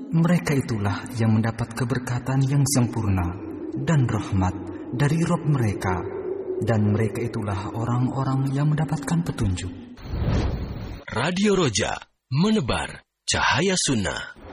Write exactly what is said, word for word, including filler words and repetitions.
Mereka itulah yang mendapat keberkatan yang sempurna dan rahmat dari Rabb mereka, dan mereka itulah orang-orang yang mendapatkan petunjuk. Radio Roja, menebar cahaya sunnah.